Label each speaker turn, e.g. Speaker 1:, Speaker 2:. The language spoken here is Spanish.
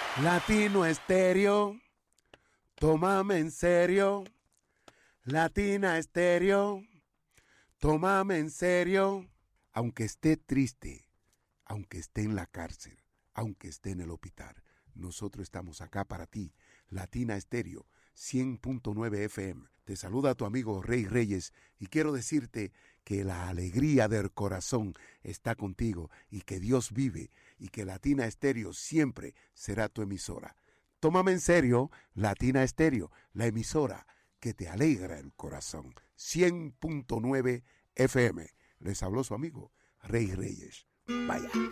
Speaker 1: Latino Estéreo, tómame en serio. Latina Estéreo, tómame en serio. Aunque esté triste, aunque esté en la cárcel, aunque esté en el hospital, nosotros estamos acá para ti. Latina Estéreo, 100.9 FM. Te saluda tu amigo Rey Reyes y quiero decirte que la alegría del corazón está contigo y que Dios vive y que Latina Estéreo siempre será tu emisora. Tómame en serio, Latina Estéreo, la emisora que te alegra el corazón. 100.9 FM. Les habló su amigo Rey Reyes. Vaya.